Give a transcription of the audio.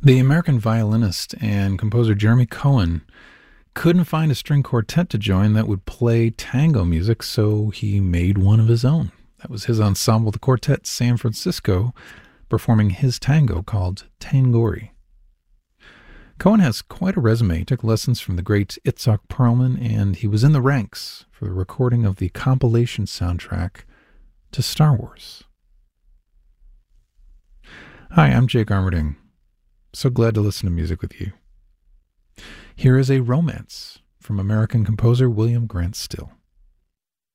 The American violinist and composer Jeremy Cohen couldn't find a string quartet to join that would play tango music, so he made one of his own. That was his ensemble, the Quartet San Francisco, performing his tango called Tangori. Cohen has quite a resume. He took lessons from the great Itzhak Perlman, and he was in the ranks for the recording of the compilation soundtrack to Star Wars. Hi, I'm Jake Armerding. So glad to listen to music with you. Here is a romance from American composer William Grant Still.